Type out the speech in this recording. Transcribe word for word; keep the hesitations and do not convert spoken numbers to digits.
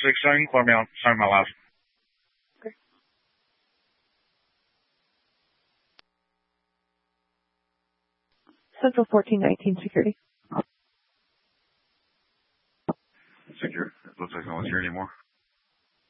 six seven, clear me on, sign my last. Okay. Central fourteen nineteen security. Secure. It looks like no one's here anymore.